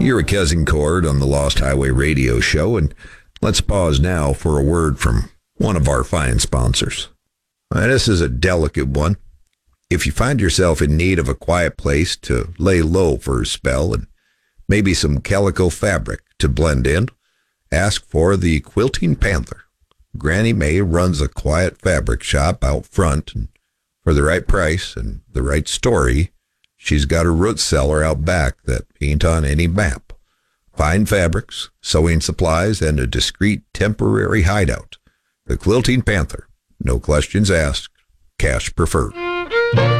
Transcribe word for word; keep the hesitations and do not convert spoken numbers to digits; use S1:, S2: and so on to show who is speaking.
S1: You're a Cousin Cord on the Lost Highway Radio Show, and let's pause now for a word from one of our fine sponsors. Uh, this is a delicate one. If you find yourself in need of a quiet place to lay low for a spell and maybe some calico fabric to blend in, ask for the Quilting Panther. Granny May runs a quiet fabric shop out front, and for the right price and the right story, she's got a root cellar out back that ain't on any map. Fine fabrics, sewing supplies, and a discreet temporary hideout. The Quilting Panther. No questions asked. Cash preferred.